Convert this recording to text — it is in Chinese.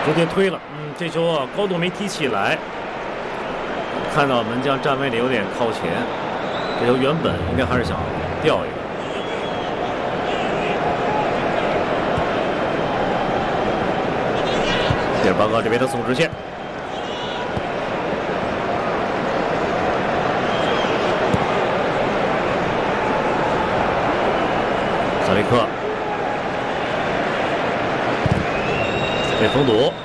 直接推了，这球啊高度没提起来，看到门将站位里有点靠前，这球原本应该还是想吊一个。这是邦高这边的送直线，萨利克被封堵。